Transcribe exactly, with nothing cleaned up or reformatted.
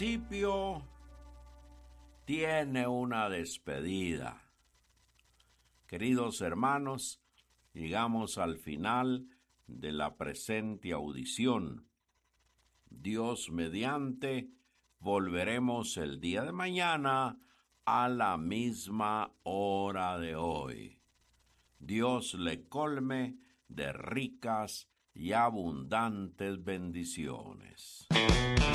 principio tiene una despedida. Queridos hermanos, llegamos al final de la presente audición. Dios mediante, volveremos el día de mañana a la misma hora de hoy. Dios le colme de ricas y abundantes bendiciones.